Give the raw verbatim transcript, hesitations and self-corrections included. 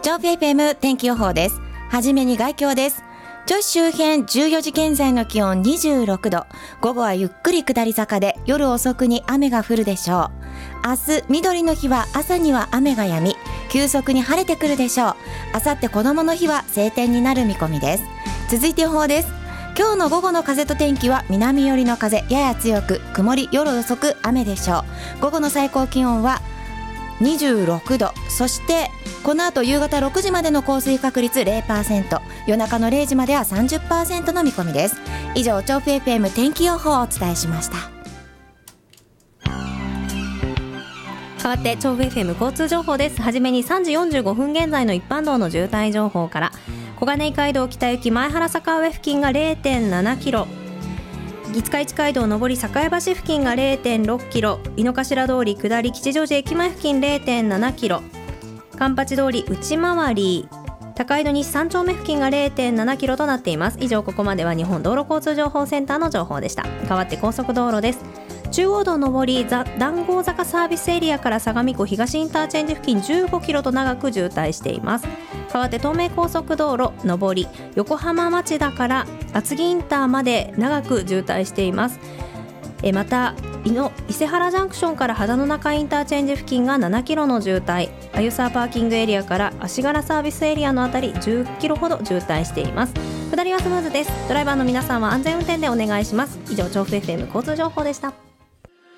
調布 エフエム 天気予報です。はじめに概況です。銚子周辺じゅうよじ現在の気温にじゅうろくど、午後はゆっくり下り坂で夜遅くに雨が降るでしょう。明日緑の日は朝には雨が止み、急速に晴れてくるでしょう。あさってこどもの日は晴天になる見込みです。続いて予報です。今日の午後の風と天気は南寄りの風やや強く、曇り夜遅く雨でしょう。午後の最高気温はにじゅうろくど、そしてこの後夕方ろくじまでの降水確率 ゼロパーセント、 夜中のれいじまでは さんじゅっパーセント の見込みです。以上、調布 エフエム 天気予報をお伝えしました。 変わって調布 エフエム 交通情報です。はじめにさんじよんじゅうごふん現在の一般道の渋滞情報から。小金井街道北行き前原坂上付近が れいてんななキロ、五日市街道上り栄橋付近が れいてんろっキロ、井の頭通り下り吉祥寺駅前付近 れいてんななキロ、環八通り内回り高井戸西さん丁目付近が れいてんななキロとなっています。以上、ここまでは日本道路交通情報センターの情報でした。変わって高速道路です。中央道上り談合坂サービスエリアから相模湖東インターチェンジ付近じゅうごキロと長く渋滞しています。変わって東名高速道路上り横浜町田から厚木インターまで長く渋滞しています。えまた伊の伊勢原ジャンクションから秦野中インターチェンジ付近がななキロの渋滞、あゆさパーキングエリアから足柄サービスエリアのあたりじゅっキロほど渋滞しています。下りはスムーズです。ドライバーの皆さんは安全運転でお願いします。以上、調布 エフエム 交通情報でした。